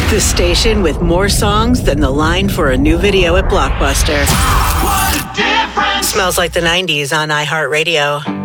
The station with more songs than the line for a new video at Blockbuster. What a difference! Smells like the 90s on iHeartRadio.